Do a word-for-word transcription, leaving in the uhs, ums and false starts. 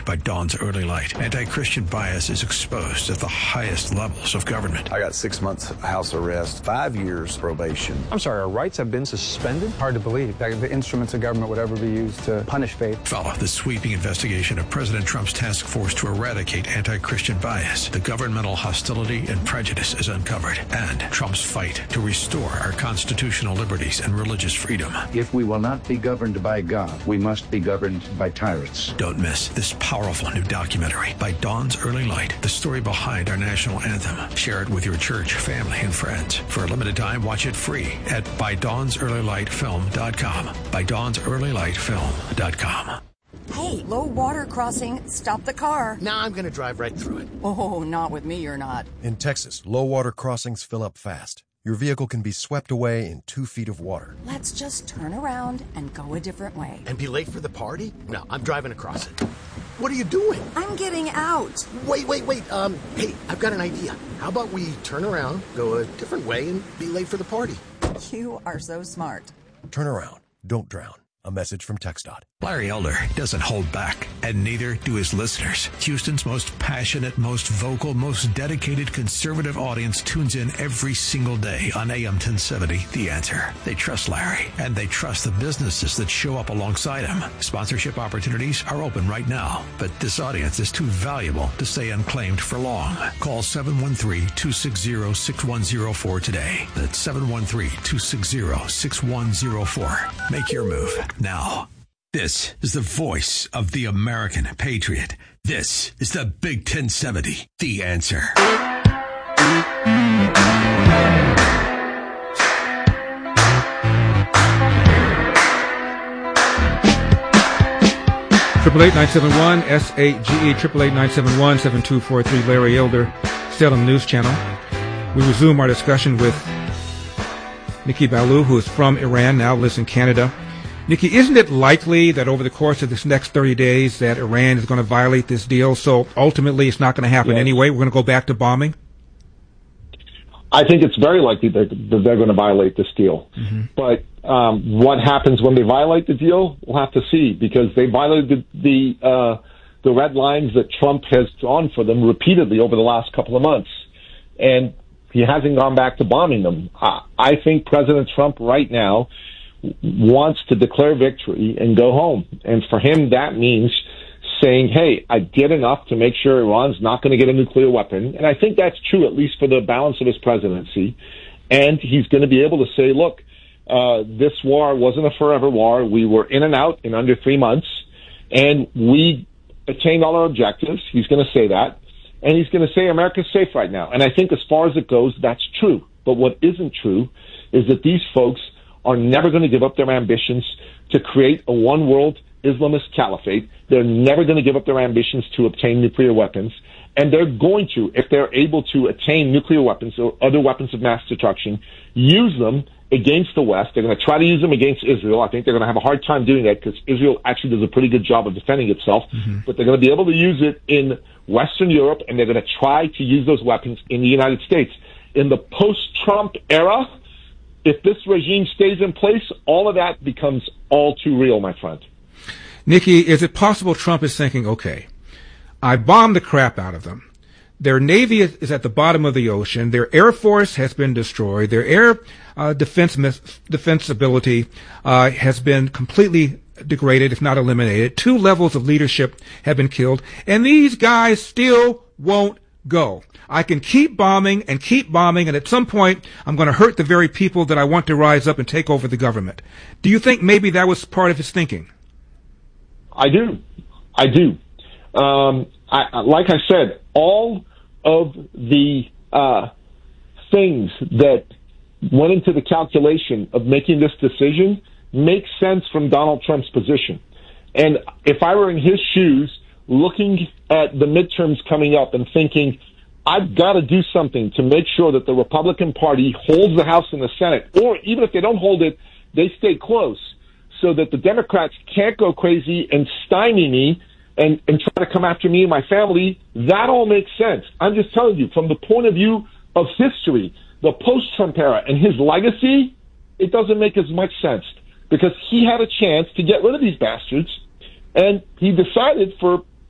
by Dawn's Early Light. Anti-Christian bias is exposed at the highest levels of government. I got six months house arrest, five years probation. I'm sorry, our rights have been suspended? Hard to believe that the instruments of government would ever be used to punish faith. Follow the sweeping investigation of President Trump's task force to eradicate anti-Christian bias. The governmental hostility and prejudice is uncovered, and Trump's fight to restore our constitutional liberties and religious freedom. If we will not be governed by God, we must be governed by tyrants. Don't miss this powerful new documentary by Dawn's Early Light, the story behind our national anthem. Share it with your church, family, and friends. For a limited time, watch it free at by dawns early light film dot com. by dawns early light film dot com. Hey, low water crossing. Stop the car. Nah, I'm going to drive right through it. Oh, not with me, you're not. In Texas, low water crossings fill up fast. Your vehicle can be swept away in two feet of water. Let's just turn around and go a different way. And be late for the party? No, I'm driving across it. What are you doing? I'm getting out. Wait, wait, wait. Um, hey, I've got an idea. How about we turn around, go a different way, and be late for the party? You are so smart. Turn around. Don't drown. A message from TxDOT. Larry Elder doesn't hold back, and neither do his listeners. Houston's most passionate, most vocal, most dedicated conservative audience tunes in every single day on A M ten seventy, The Answer. They trust Larry, and they trust the businesses that show up alongside him. Sponsorship opportunities are open right now, but this audience is too valuable to stay unclaimed for long. Call seven one three, two six zero, six one zero four today. That's seven one three, two six zero, six one zero four. Make your move now. This is the voice of the American patriot. This is the Big ten seventy, The Answer. Triple eight nine seven one S A G E triple eight nine seven one seven two four three. Larry Elder, Salem News Channel. We resume our discussion with Nikki Ballou, who is from Iran, now lives in Canada. Nikki, isn't it likely that over the course of this next thirty days that Iran is going to violate this deal? So ultimately it's not going to happen yes. anyway. We're going to go back to bombing? I think it's very likely that they're going to violate this deal. Mm-hmm. But um, what happens when they violate the deal, we'll have to see, because they violated the the, uh, the red lines that Trump has drawn for them repeatedly over the last couple of months. And he hasn't gone back to bombing them. I, I think President Trump right now wants to declare victory and go home. And for him, that means saying, hey, I did enough to make sure Iran's not going to get a nuclear weapon. And I think that's true, at least for the balance of his presidency. And he's going to be able to say, look, uh, this war wasn't a forever war. We were in and out in under three months, and we attained all our objectives. He's going to say that. And he's going to say America's safe right now. And I think as far as it goes, that's true. But what isn't true is that these folks are never going to give up their ambitions to create a one-world Islamist caliphate. They're never going to give up their ambitions to obtain nuclear weapons. And they're going to, if they're able to attain nuclear weapons or other weapons of mass destruction, use them against the West. They're going to try to use them against Israel. I think they're going to have a hard time doing that because Israel actually does a pretty good job of defending itself. Mm-hmm. But they're going to be able to use it in Western Europe, and they're going to try to use those weapons in the United States. In the post-Trump era, if this regime stays in place, all of that becomes all too real, my friend. Nikki, is it possible Trump is thinking, okay, I bombed the crap out of them. Their Navy is at the bottom of the ocean. Their Air Force has been destroyed. Their air uh, defense defense ability uh, has been completely degraded, if not eliminated. Two levels of leadership have been killed. And these guys still won't go. I can keep bombing and keep bombing, and at some point I'm going to hurt the very people that I want to rise up and take over the government. Do you think maybe that was part of his thinking? I do. I do. Um, I, like I said, all of the uh, things that went into the calculation of making this decision make sense from Donald Trump's position. And if I were in his shoes, looking at the midterms coming up and thinking, I've got to do something to make sure that the Republican Party holds the House and the Senate, or even if they don't hold it, they stay close, so that the Democrats can't go crazy and stymie me and, and try to come after me and my family. That all makes sense. I'm just telling you, from the point of view of history, the post-Trump era and his legacy, it doesn't make as much sense, because he had a chance to get rid of these bastards, and he decided for